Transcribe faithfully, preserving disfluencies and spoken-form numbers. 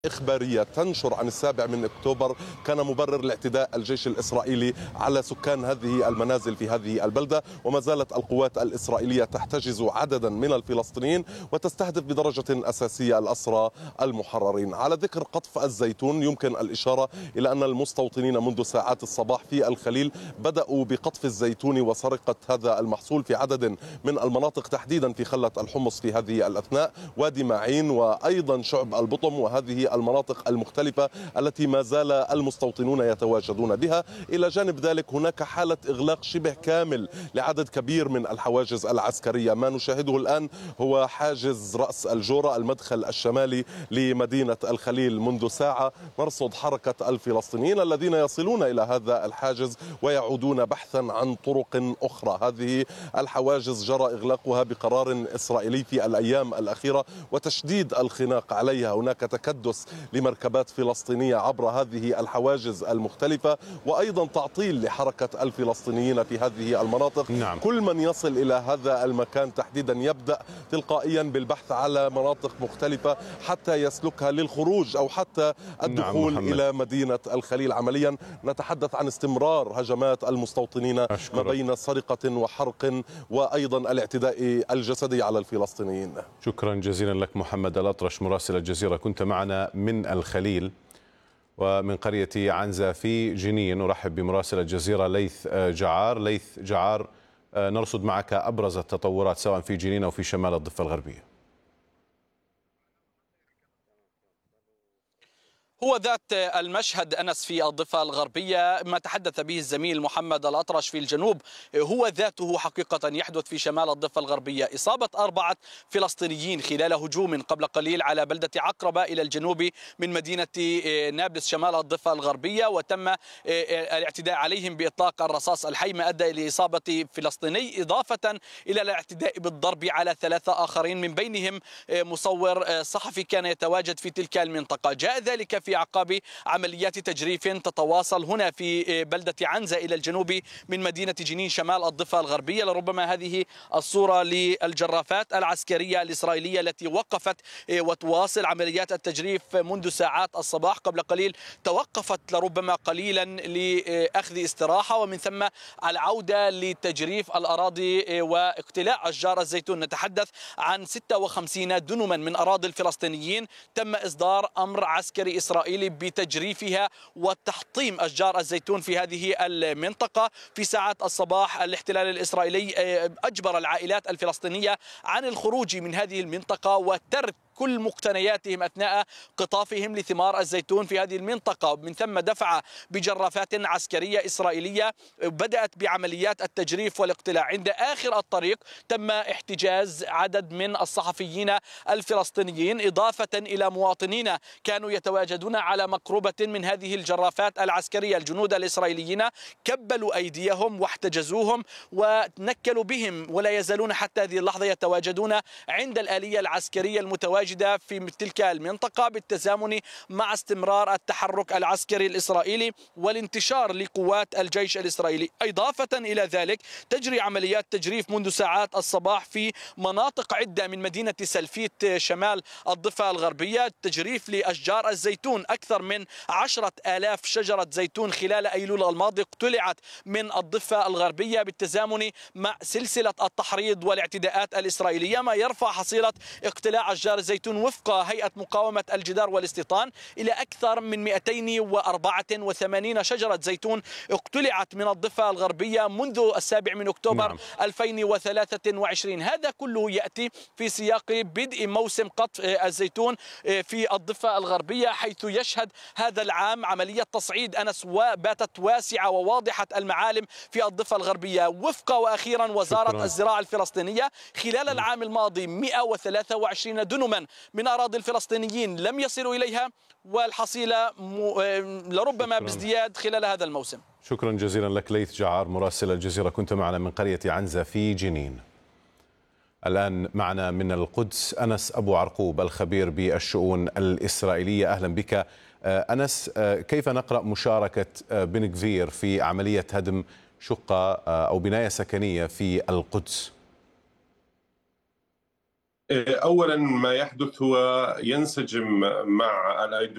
إخبارية تنشر عن السابع من أكتوبر كان مبرر لاعتداء الجيش الإسرائيلي على سكان هذه المنازل في هذه البلدة، وما زالت القوات الإسرائيلية تحتجز عددا من الفلسطينيين وتستهدف بدرجة أساسية الأسرى المحررين. على ذكر قطف الزيتون، يمكن الإشارة إلى أن المستوطنين منذ ساعات الصباح في الخليل بدأوا بقطف الزيتون وسرقة هذا المحصول في عدد من المناطق، تحديدا في خلة الحمص في هذه الأثناء، وادي معين، وأيضا شعب البطم، وهذه المناطق المختلفة التي ما زال المستوطنون يتواجدون بها. إلى جانب ذلك هناك حالة إغلاق شبه كامل لعدد كبير من الحواجز العسكرية. ما نشاهده الآن هو حاجز رأس الجورة، المدخل الشمالي لمدينة الخليل. منذ ساعة نرصد حركة الفلسطينيين الذين يصلون إلى هذا الحاجز ويعودون بحثا عن طرق أخرى. هذه الحواجز جرى إغلاقها بقرار إسرائيلي في الأيام الأخيرة وتشديد الخناق عليها. هناك تكدس لمركبات فلسطينية عبر هذه الحواجز المختلفة، وأيضا تعطيل لحركة الفلسطينيين في هذه المناطق. نعم. كل من يصل إلى هذا المكان تحديدا يبدأ تلقائيا بالبحث على مناطق مختلفة حتى يسلكها للخروج أو حتى الدخول نعم إلى مدينة الخليل. عمليا نتحدث عن استمرار هجمات المستوطنين أشكرك. ما بين سرقة وحرق وأيضا الاعتداء الجسدي على الفلسطينيين. شكرا جزيلا لك محمد الأطرش مراسل الجزيرة، كنت معنا من الخليل ومن قرية عنزة في جنين. نرحب بمراسل الجزيرة ليث جعار. ليث جعار، نرصد معك أبرز التطورات سواء في جنين أو في شمال الضفة الغربية. هو ذات المشهد أنس في الضفة الغربية، ما تحدث به الزميل محمد الأطرش في الجنوب هو ذاته حقيقة يحدث في شمال الضفة الغربية. إصابة أربعة فلسطينيين خلال هجوم قبل قليل على بلدة عقربة إلى الجنوب من مدينة نابلس شمال الضفة الغربية، وتم الاعتداء عليهم بإطلاق الرصاص الحي ما أدى إلى إصابة فلسطيني، إضافة إلى الاعتداء بالضرب على ثلاثة آخرين من بينهم مصور صحفي كان يتواجد في تلك المنطقة. جاء ذلك في في عقاب عمليات تجريف تتواصل هنا في بلدة عنزة إلى الجنوب من مدينة جنين شمال الضفة الغربية. لربما هذه الصورة للجرافات العسكرية الإسرائيلية التي وقفت وتواصل عمليات التجريف منذ ساعات الصباح. قبل قليل توقفت لربما قليلا لأخذ استراحة، ومن ثم العودة لتجريف الأراضي واقتلاع أشجار الزيتون. نتحدث عن ستة وخمسين دنما من أراضي الفلسطينيين تم إصدار أمر عسكري إسرائيلي بتجريفها وتحطيم أشجار الزيتون في هذه المنطقة. في ساعات الصباح الاحتلال الإسرائيلي أجبر العائلات الفلسطينية عن الخروج من هذه المنطقة وترك كل مقتنياتهم أثناء قطافهم لثمار الزيتون في هذه المنطقة. من ثم دفع بجرافات عسكرية إسرائيلية بدأت بعمليات التجريف والاقتلاع. عند آخر الطريق تم احتجاز عدد من الصحفيين الفلسطينيين إضافة إلى مواطنين كانوا يتواجدون على مقربة من هذه الجرافات العسكرية. الجنود الإسرائيليين كبلوا أيديهم واحتجزوهم ونكلوا بهم، ولا يزالون حتى هذه اللحظة يتواجدون عند الآلية العسكرية المتواجدة في تلك المنطقة بالتزامن مع استمرار التحرك العسكري الإسرائيلي والانتشار لقوات الجيش الإسرائيلي. إضافة إلى ذلك تجري عمليات تجريف منذ ساعات الصباح في مناطق عدة من مدينة سلفيت شمال الضفة الغربية، تجريف لأشجار الزيتون. أكثر من عشرة آلاف شجرة زيتون خلال أيلول الماضي اقتلعت من الضفة الغربية بالتزامن مع سلسلة التحريض والاعتداءات الإسرائيلية، ما يرفع حصيلة اقتلاع أشجار الزيتون وفق هيئة مقاومة الجدار والاستيطان إلى أكثر من مئتين وأربعة وثمانين شجرة زيتون اقتلعت من الضفة الغربية منذ السابع من أكتوبر نعم. ألفين وثلاثة وعشرين. هذا كله يأتي في سياق بدء موسم قطف الزيتون في الضفة الغربية، حيث يشهد هذا العام عملية تصعيد أنس وباتت واسعة وواضحة المعالم في الضفة الغربية. وفق وأخيرا وزارة شكرا. الزراعة الفلسطينية خلال العام الماضي مئة وثلاثة وعشرين دنما من أراضي الفلسطينيين لم يصلوا إليها، والحصيلة لربما بازدياد خلال هذا الموسم. شكرا جزيلا لك ليث جعار مراسل الجزيرة، كنت معنا من قرية عنزة في جنين. الآن معنا من القدس أنس أبو عرقوب الخبير بالشؤون الإسرائيلية. أهلا بك أنس. كيف نقرأ مشاركة بن غفير في عملية هدم شقة أو بناية سكنية في القدس؟ أولا ما يحدث هو ينسجم مع